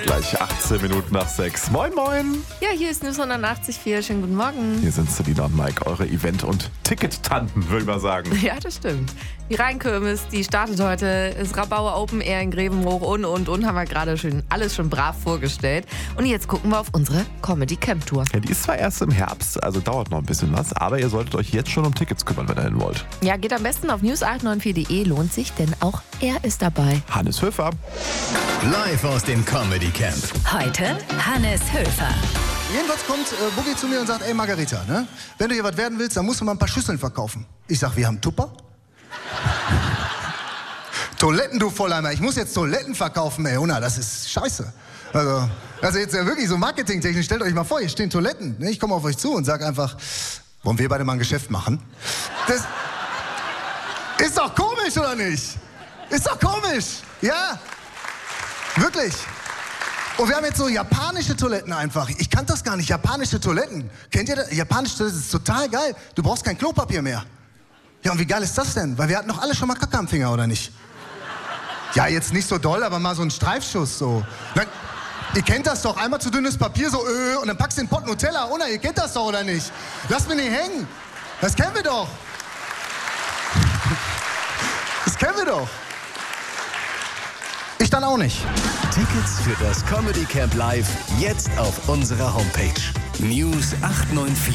Gleich 18 Minuten nach 6. Moin, moin. Ja, hier ist News 180.4. Schönen guten Morgen. Hier sind Selina und Mike, eure Event- und Ticket-Tanten, würde ich mal sagen. Ja, das stimmt. Die Rheinkirmes, die startet heute. Das Rabauer Open Air in Grevenbruch und. Haben wir gerade alles schon brav vorgestellt. Und jetzt gucken wir auf unsere Comedy Camp Tour. Ja, die ist zwar erst im Herbst, also dauert noch ein bisschen was, aber ihr solltet euch jetzt schon um Tickets kümmern, wenn ihr hin wollt. Ja, geht am besten auf news894.de. Lohnt sich, denn auch er ist dabei. Hannes Höfer. Live aus dem Comedy Camp. Heute Hannes Höfer. Jedenfalls kommt Boogie zu mir und sagt, ey Margarita, ne? Wenn du hier was werden willst, dann musst du mal ein paar Schüsseln verkaufen. Ich sag, wir haben Tupper? Toiletten, du Volleimer. Ich muss jetzt Toiletten verkaufen, ey, Huna, das ist scheiße. Also jetzt ja wirklich so marketingtechnisch, stellt euch mal vor, hier stehen Toiletten. Ne? Ich komme auf euch zu und sag einfach, wollen wir beide mal ein Geschäft machen? Das ist doch komisch, oder nicht? Ist doch komisch, ja? Wirklich. Und wir haben jetzt so japanische Toiletten einfach. Ich kannte das gar nicht, japanische Toiletten. Kennt ihr das? Japanische Toiletten, das ist total geil. Du brauchst kein Klopapier mehr. Ja, und wie geil ist das denn? Weil wir hatten doch alle schon mal Kacke am Finger, oder nicht? Ja, jetzt nicht so doll, aber mal so ein Streifschuss so. Dann, ihr kennt das doch, einmal zu dünnes Papier, so und dann packst du den Pott Nutella, oder? Ihr kennt das doch, oder nicht? Lasst mich nicht hängen. Das kennen wir doch. Das kennen wir doch. Ich dann auch nicht. Tickets für das Comedy Camp Live jetzt auf unserer Homepage. News 894.